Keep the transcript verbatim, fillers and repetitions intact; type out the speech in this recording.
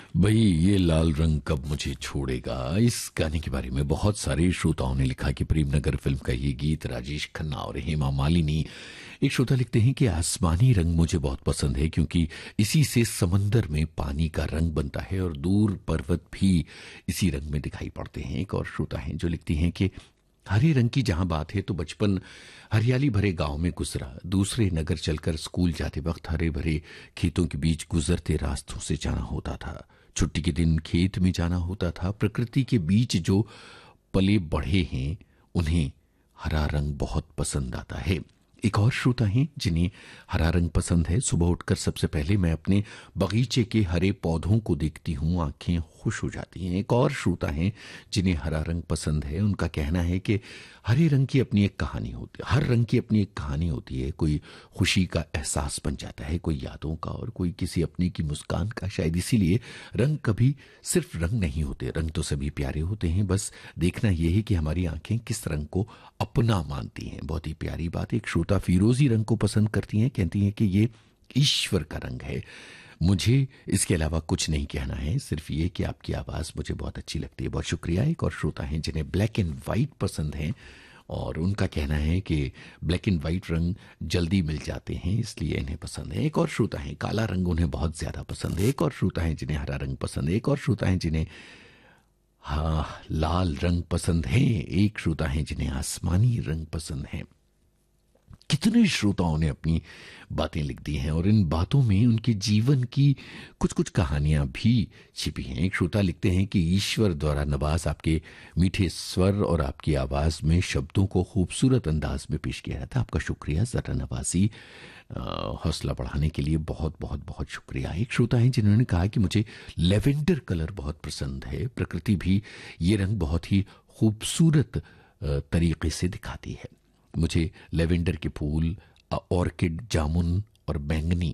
भाई ये लाल रंग कब मुझे छोड़ेगा, इस गाने के बारे में बहुत सारे श्रोताओं ने लिखा कि प्रेमनगर फिल्म का ये गीत राजेश खन्ना और हेमा मालिनी। एक श्रोता लिखते हैं कि आसमानी रंग मुझे बहुत पसंद है क्योंकि इसी से समंदर में पानी का रंग बनता है और दूर पर्वत भी इसी रंग में दिखाई पड़ते हैं। एक और श्रोता हैं जो लिखती हैं कि हरे रंग की जहां बात है तो बचपन हरियाली भरे गांव में गुजरा, दूसरे नगर चलकर स्कूल जाते वक्त हरे भरे खेतों के बीच गुजरते रास्तों से जाना होता था। छुट्टी के दिन खेत में जाना होता था। प्रकृति के बीच जो पले बढ़े हैं उन्हें हरा रंग बहुत पसंद आता है। एक और श्रोता हैं जिन्हें हरा रंग पसंद है। सुबह उठकर सबसे पहले मैं अपने बगीचे के हरे पौधों को देखती हूं, आंखें खुश हो जाती हैं। एक और श्रोता हैं जिन्हें हरा रंग पसंद है। उनका कहना है कि हरे रंग की अपनी एक कहानी होती है, हर रंग की अपनी एक कहानी होती है। कोई खुशी का एहसास बन जाता है, कोई यादों का, और कोई किसी अपने की मुस्कान का। शायद इसीलिए रंग कभी सिर्फ रंग नहीं होते, रंग तो सभी प्यारे होते हैं। बस देखना यह है कि हमारी आंखें किस रंग को अपना मानती हैं। बहुत ही प्यारी बात। एक श्रोता फिरोजी रंग को पसंद करती हैं, कहती हैं कि ये ईश्वर का रंग है। मुझे इसके अलावा कुछ नहीं कहना है, सिर्फ ये कि आपकी आवाज मुझे बहुत अच्छी लगती है। बहुत शुक्रिया। एक और श्रोता हैं जिन्हें ब्लैक एंड व्हाइट पसंद है और उनका कहना है कि ब्लैक एंड व्हाइट रंग जल्दी मिल जाते हैं इसलिए इन्हें पसंद है। एक और श्रोता है काला रंग उन्हें बहुत ज्यादा पसंद है। एक और श्रोता है जिन्हें हरा रंग पसंद है। एक और श्रोता है जिन्हें हाँ लाल रंग पसंद है। एक श्रोता है जिन्हें आसमानी रंग पसंद है। कितने श्रोताओं ने अपनी बातें लिख दी हैं और इन बातों में उनके जीवन की कुछ कुछ कहानियां भी छिपी हैं। एक श्रोता लिखते हैं कि ईश्वर द्वारा नवाज आपके मीठे स्वर और आपकी आवाज में शब्दों को खूबसूरत अंदाज में पेश किया था। आपका शुक्रिया। जरा नवाजी हौसला बढ़ाने के लिए बहुत बहुत बहुत शुक्रिया। एक श्रोता है जिन्होंने कहा कि मुझे लेवेंडर कलर बहुत पसंद है। प्रकृति भी ये रंग बहुत ही खूबसूरत तरीके से दिखाती है। मुझे लेवेंडर के फूल, ऑर्किड, जामुन और बैंगनी